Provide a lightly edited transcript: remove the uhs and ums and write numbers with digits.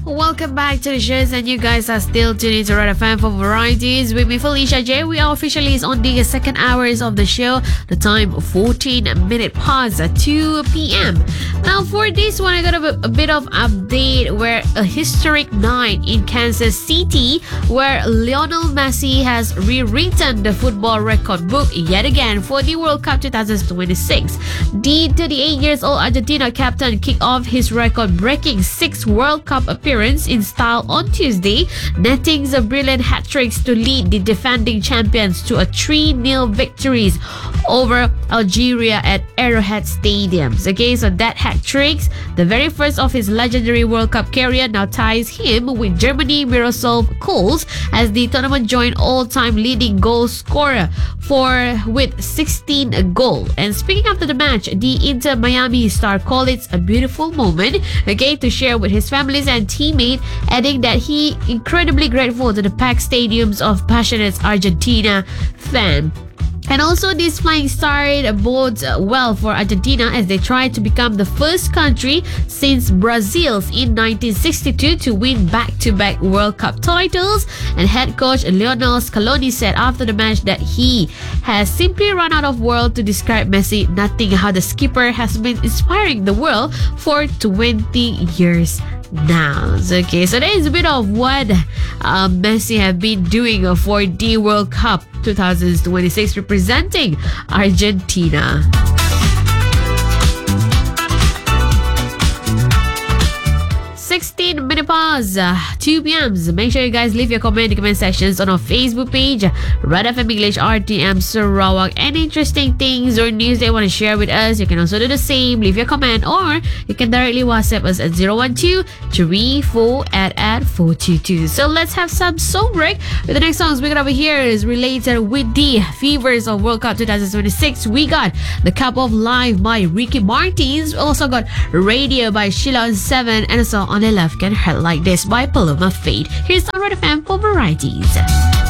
Welcome back to the shows, and you guys are still tuning to Red FM for varieties with me, Felicia J. We are officially on the second hours of the show. The time 14 minutes past 2 p.m. Now for this one, I got a bit of update where a historic night in Kansas City where Lionel Messi has rewritten the football record book yet again for the World Cup 2026. The 38 years old Argentina captain kicked off his record-breaking sixth World Cup appearance in style on Tuesday, netting the brilliant hat-tricks to lead the defending champions to a 3-0 victories over Algeria at Arrowhead Stadiums. Okay, so that hat-tricks, the very first of his legendary World Cup career, now ties him with Germany Miroslav Klose as the tournament joint all-time leading goal scorer with 16 goals. And speaking after the match, the Inter Miami star called it a beautiful moment, okay, to share with his families and teammate, adding that he incredibly grateful to the packed stadiums of passionate Argentina fans. And also, this flying star bodes well for Argentina as they try to become the first country since Brazil's in 1962 to win back-to-back World Cup titles. And head coach Lionel Scaloni said after the match that he has simply run out of words to describe Messi, noting how the skipper has been inspiring the world for 20 years now. Okay, so that is a bit of what Messi have been doing for the World Cup 2026 representing Argentina. 16 minutes past 2 p.m. Make sure you guys leave your comment in the comment sections on our Facebook page, Red FM English RTM Sarawak. Any interesting things or news they want to share with us, you can also do the same. Leave your comment, or you can directly WhatsApp us at 012-34 So let's have some song break. With the next songs we got over here is related with the fevers of World Cup 2026. We got The Cup of Life by Ricky Martins. We also got Radio by Sheila on 7, and also On The Love Can Hurt Like This by Paloma Fade. Here's on Red FM for varieties.